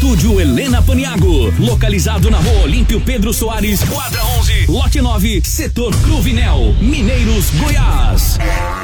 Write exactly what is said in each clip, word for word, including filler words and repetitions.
Estúdio Helena Paniago, localizado na Rua Olímpio Pedro Soares, quadra onze, lote nove, setor Cruvinel, Mineiros, Goiás.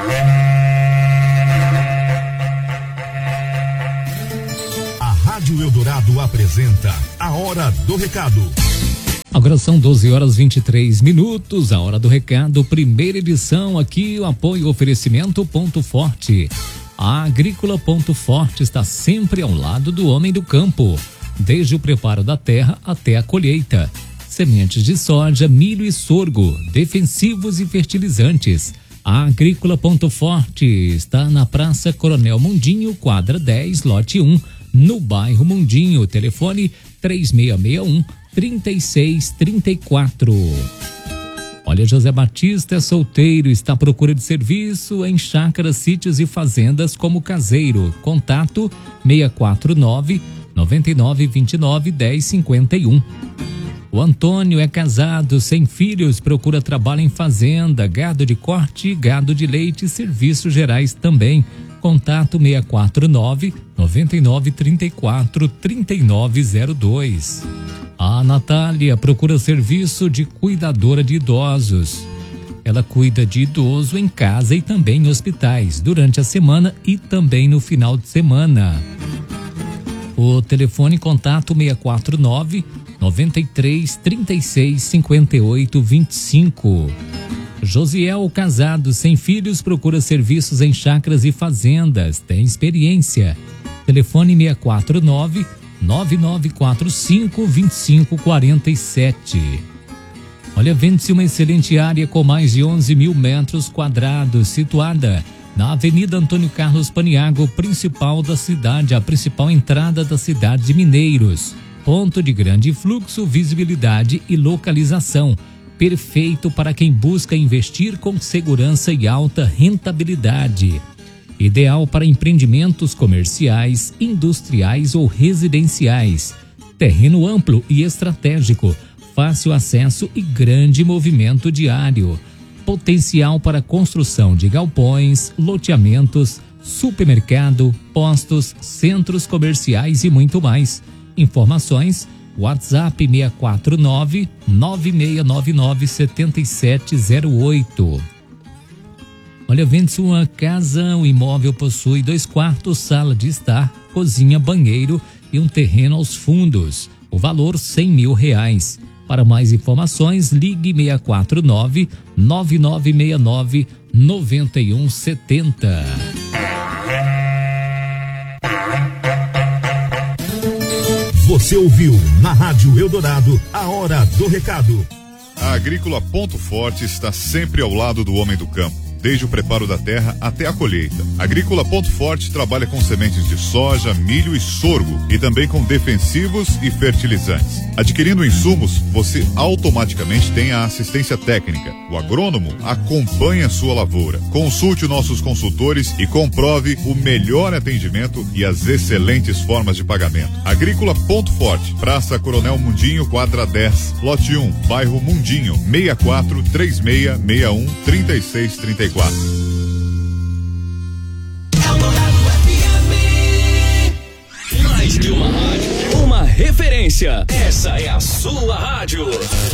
A Rádio Eldorado apresenta a Hora do Recado. Agora são doze horas e vinte e três minutos, a Hora do Recado, primeira edição aqui, o apoio oferecimento Ponto Forte. A Agrícola Ponto Forte está sempre ao lado do homem do campo, desde o preparo da terra até a colheita. Sementes de soja, milho e sorgo, defensivos e fertilizantes. A Agrícola Ponto Forte está na Praça Coronel Mundinho, quadra dez, lote um, no bairro Mundinho. Telefone três seis seis um, três seis três quatro. Olha, José Batista é solteiro, está à procura de serviço em chácaras, sítios e fazendas como caseiro. Contato seis quatro nove, nove nove dois nove, um zero cinco um. O Antônio é casado, sem filhos, procura trabalho em fazenda, gado de corte, gado de leite e serviços gerais também. Contato seis quatro nove, nove nove três quatro, três nove zero dois. A Natália procura serviço de cuidadora de idosos. Ela cuida de idoso em casa e também em hospitais, durante a semana e também no final de semana. O telefone contato seis quatro nove, nove três, três seis, cinco oito dois cinco. Josiel, casado, sem filhos, procura serviços em chácaras e fazendas, tem experiência. Telefone seis quatro nove, nove nove quatro cinco, dois cinco quatro sete. Olha, vende-se uma excelente área com mais de onze mil metros quadrados, situada na Avenida Antônio Carlos Paniago, principal da cidade, a principal entrada da cidade de Mineiros. Ponto de grande fluxo, visibilidade e localização. Perfeito para quem busca investir com segurança e alta rentabilidade. Ideal para empreendimentos comerciais, industriais ou residenciais. Terreno amplo e estratégico, fácil acesso e grande movimento diário. Potencial para construção de galpões, loteamentos, supermercado, postos, centros comerciais e muito mais. Informações: WhatsApp seis quatro nove, nove seis nove nove, sete sete zero oito. Olha, vende-se uma casa, o imóvel possui dois quartos, sala de estar, cozinha, banheiro e um terreno aos fundos. O valor cem mil reais. Para mais informações, ligue seis quatro nove, nove nove seis nove, nove um sete zero. Você ouviu na Rádio Eldorado a Hora do Recado. A Agrícola Ponto Forte está sempre ao lado do homem do campo, desde o preparo da terra até a colheita. A Agrícola Ponto Forte trabalha com sementes de soja, milho e sorgo e também com defensivos e fertilizantes. Adquirindo insumos, você automaticamente tem a assistência técnica. O agrônomo acompanha a sua lavoura. Consulte nossos consultores e comprove o melhor atendimento e as excelentes formas de pagamento. Agrícola Ponto Forte, Praça Coronel Mundinho, quadra dez, lote um, bairro Mundinho, seis quatro três seis seis um, três seis três quatro. Mais que uma rádio, uma referência. Essa é a sua rádio.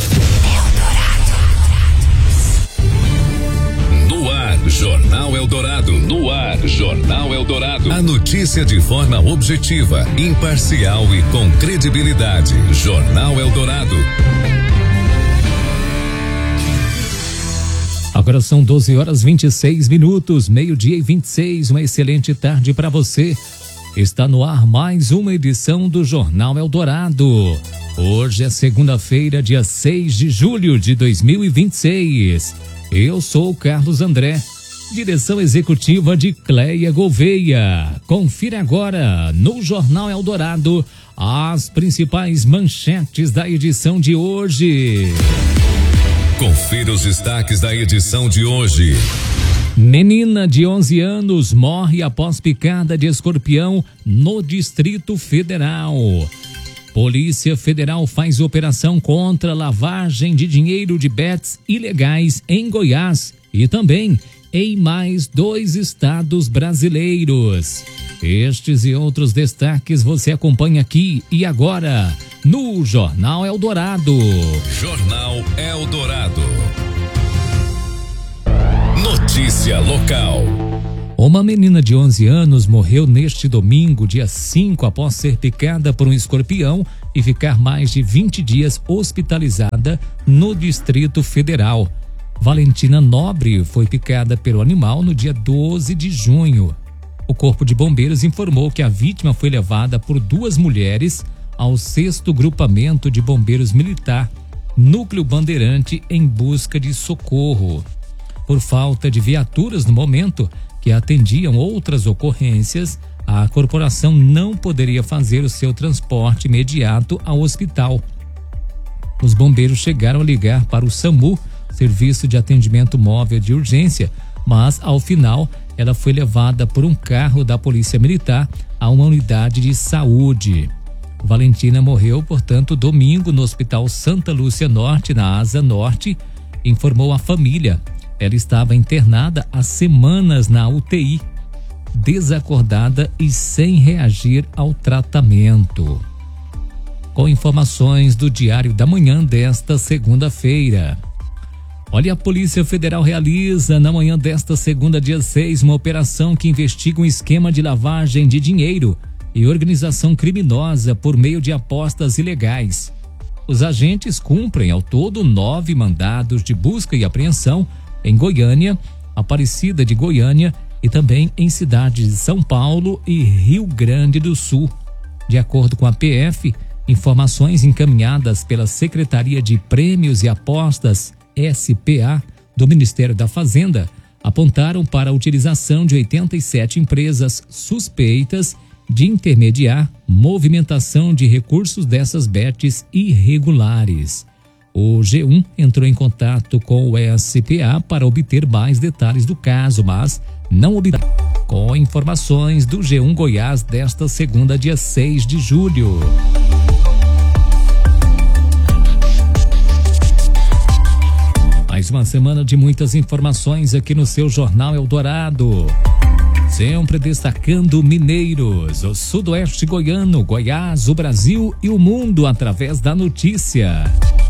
No ar, Jornal Eldorado. No ar, Jornal Eldorado. A notícia de forma objetiva, imparcial e com credibilidade. Jornal Eldorado. Agora são doze horas e vinte e seis minutos, meio-dia e vinte e seis. Uma excelente tarde para você. Está no ar mais uma edição do Jornal Eldorado. Hoje é segunda-feira, dia seis de julho de dois mil e vinte e seis. Eu sou o Carlos André, direção executiva de Cleia Gouveia. Confira agora no Jornal Eldorado as principais manchetes da edição de hoje. Confira os destaques da edição de hoje. Menina de onze anos morre após picada de escorpião no Distrito Federal. Polícia Federal faz operação contra lavagem de dinheiro de bets ilegais em Goiás e também em mais dois estados brasileiros. Estes e outros destaques você acompanha aqui e agora no Jornal Eldorado. Jornal Eldorado. Notícia local. Uma menina de onze anos morreu neste domingo, dia cinco, após ser picada por um escorpião e ficar mais de vinte dias hospitalizada no Distrito Federal. Valentina Nobre foi picada pelo animal no dia doze de junho. O Corpo de Bombeiros informou que a vítima foi levada por duas mulheres ao sexto Grupamento de Bombeiros Militar, Núcleo Bandeirante, em busca de socorro. Por falta de viaturas no momento, que atendiam outras ocorrências, a corporação não poderia fazer o seu transporte imediato ao hospital. Os bombeiros chegaram a ligar para o SAMU, Serviço de Atendimento Móvel de Urgência, mas ao final ela foi levada por um carro da Polícia Militar a uma unidade de saúde. Valentina morreu, portanto, domingo no Hospital Santa Lúcia Norte, na Asa Norte, informou a família. Ela estava internada há semanas na U T I, desacordada e sem reagir ao tratamento. Com informações do Diário da Manhã desta segunda-feira. Olha, a Polícia Federal realiza na manhã desta segunda, dia seis, uma operação que investiga um esquema de lavagem de dinheiro e organização criminosa por meio de apostas ilegais. Os agentes cumprem ao todo nove mandados de busca e apreensão em Goiânia, Aparecida de Goiânia e também em cidades de São Paulo e Rio Grande do Sul. De acordo com a P F, informações encaminhadas pela Secretaria de Prêmios e Apostas, S P A, do Ministério da Fazenda, apontaram para a utilização de oitenta e sete empresas suspeitas de intermediar movimentação de recursos dessas bets irregulares. O G um entrou em contato com o S P A para obter mais detalhes do caso, mas não obteve. Com informações do G um Goiás desta segunda, dia seis de julho. Mais uma semana de muitas informações aqui no seu Jornal Eldorado. Sempre destacando Mineiros, o Sudoeste Goiano, Goiás, o Brasil e o mundo através da notícia.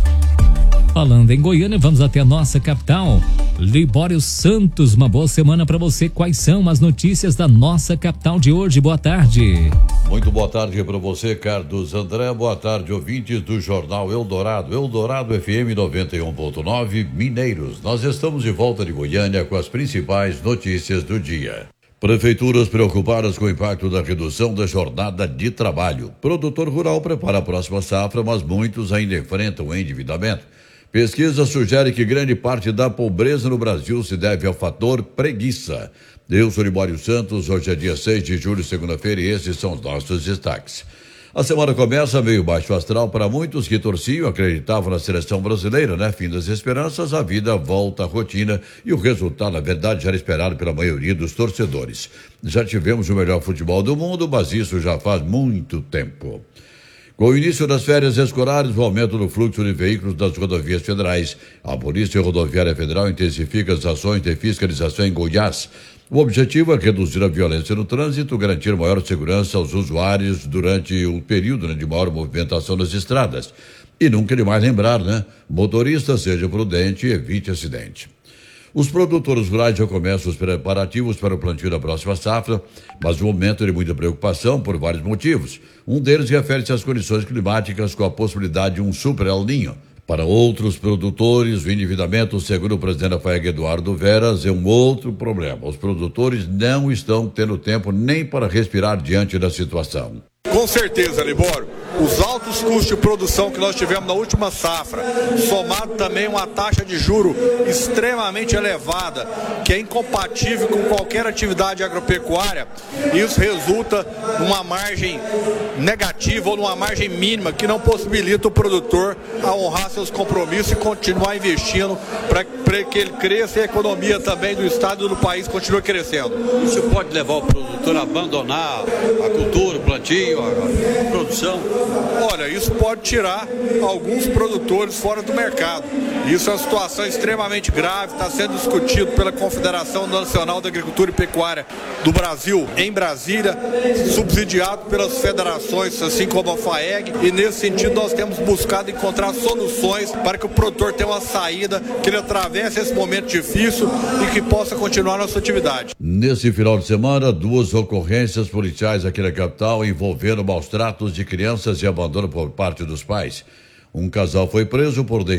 Falando em Goiânia, vamos até a nossa capital. Libório Santos, uma boa semana para você. Quais são as notícias da nossa capital de hoje? Boa tarde. Muito boa tarde para você, Carlos André. Boa tarde, ouvintes do Jornal Eldorado. Eldorado F M noventa e um ponto nove, Mineiros. Nós estamos de volta de Goiânia com as principais notícias do dia. Prefeituras preocupadas com o impacto da redução da jornada de trabalho. Produtor rural prepara a próxima safra, mas muitos ainda enfrentam o endividamento. Pesquisa sugere que grande parte da pobreza no Brasil se deve ao fator preguiça. Eu sou Libório Santos, hoje é dia seis de julho, segunda-feira, e esses são os nossos destaques. A semana começa meio baixo astral para muitos que torciam, acreditavam na seleção brasileira, né? Fim das esperanças, a vida volta à rotina e o resultado, na verdade, já era esperado pela maioria dos torcedores. Já tivemos o melhor futebol do mundo, mas isso já faz muito tempo. Com o início das férias escolares, o aumento do fluxo de veículos das rodovias federais, a Polícia Rodoviária Federal intensifica as ações de fiscalização em Goiás. O objetivo é reduzir a violência no trânsito, garantir maior segurança aos usuários durante o período de maior movimentação nas estradas. E nunca demais lembrar, né? Motorista, seja prudente e evite acidente. Os produtores rurais já começam os preparativos para o plantio da próxima safra, mas um momento de muita preocupação por vários motivos. Um deles refere-se às condições climáticas com a possibilidade de um super El Niño. Para outros produtores, o endividamento, segundo o presidente da FAEG, Eduardo Veras, é um outro problema. Os produtores não estão tendo tempo nem para respirar diante da situação. Com certeza, Libório. Os altos custos de produção que nós tivemos na última safra, somado também uma taxa de juro extremamente elevada, que é incompatível com qualquer atividade agropecuária, isso resulta numa margem negativa ou numa margem mínima que não possibilita o produtor a honrar seus compromissos e continuar investindo para que ele cresça e a economia também do estado e do país continue crescendo. Isso pode levar o produtor a abandonar a cultura, o plantio, a produção? Olha, isso pode tirar alguns produtores fora do mercado. Isso é uma situação extremamente grave, está sendo discutido pela Confederação Nacional da Agricultura e Pecuária do Brasil, em Brasília, subsidiado pelas federações, assim como a FAEG, e nesse sentido nós temos buscado encontrar soluções para que o produtor tenha uma saída, que ele atravesse esse momento difícil e que possa continuar a nossa atividade. Nesse final de semana, duas ocorrências policiais aqui na capital envolveram maus tratos de crianças e abandono por parte dos pais. Um casal foi preso por